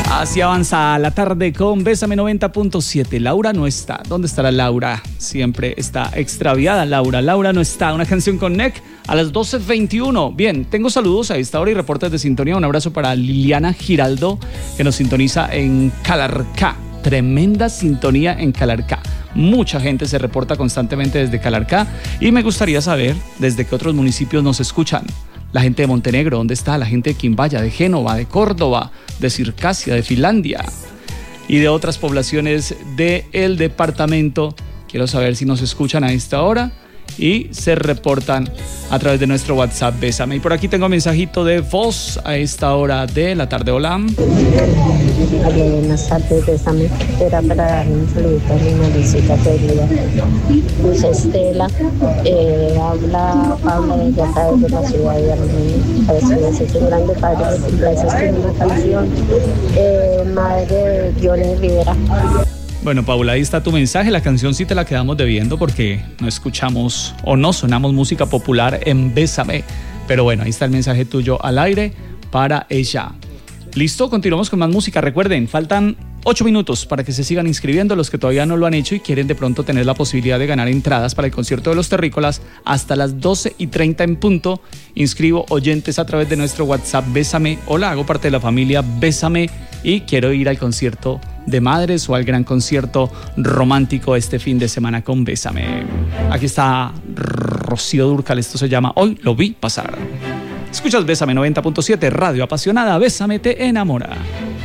Así avanza la tarde con Bésame 90.7. Laura no está. ¿Dónde estará Laura? Siempre está extraviada Laura. Laura no está. Una canción con Neck a las 12:21. Bien, tengo saludos a esta hora y reportes de sintonía. Un abrazo para Liliana Giraldo, que nos sintoniza en Calarcá. Tremenda sintonía en Calarcá. Mucha gente se reporta constantemente desde Calarcá y me gustaría saber desde qué otros municipios nos escuchan. La gente de Montenegro, ¿dónde está? La gente de Quimbaya, de Génova, de Córdoba, de Circasia, de Finlandia y de otras poblaciones del departamento. Quiero saber si nos escuchan a esta hora y se reportan a través de nuestro WhatsApp Bésame. Y por aquí tengo un mensajito de voz a esta hora de la tarde. Hola. Buenas tardes, Bésame. Era para darle un saludo a mi madrecita querida, Luz Estela. Habla Paula de acá desde la ciudad de Armenia. Para decirles un grande padre, gracias por una canción. Madre de Johnny Rivera. Bueno, Paula, ahí está tu mensaje. La canción sí te la quedamos debiendo porque no escuchamos o no sonamos música popular en Bésame. Pero bueno, ahí está el mensaje tuyo al aire para ella. Listo, continuamos con más música. Recuerden, faltan 8 minutos para que se sigan inscribiendo los que todavía no lo han hecho y quieren de pronto tener la posibilidad de ganar entradas para el concierto de los Terrícolas hasta las 12:30 en punto. Inscribo oyentes a través de nuestro WhatsApp Bésame. Hola, hago parte de la familia Bésame y quiero ir al concierto de madres o al gran concierto romántico este fin de semana con Bésame. Aquí está Rocío Dúrcal, esto se llama Hoy lo vi pasar. Escuchas Bésame 90.7, radio apasionada, Bésame te enamora.